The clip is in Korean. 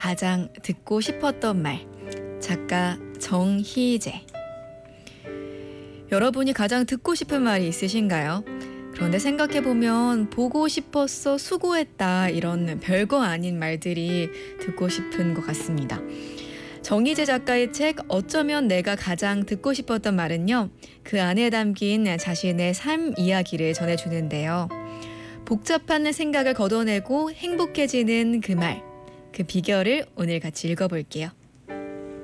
가장 듣고 싶었던 말. 작가 정희재. 여러분이 가장 듣고 싶은 말이 있으신가요? 그런데 생각해보면 보고 싶었어, 수고했다 이런 별거 아닌 말들이 듣고 싶은 것 같습니다. 정희재 작가의 책 어쩌면 내가 가장 듣고 싶었던 말은요. 그 안에 담긴 자신의 삶 이야기를 전해주는데요. 복잡한 생각을 걷어내고 행복해지는 그 말. 그 비결을 오늘 같이 읽어볼게요.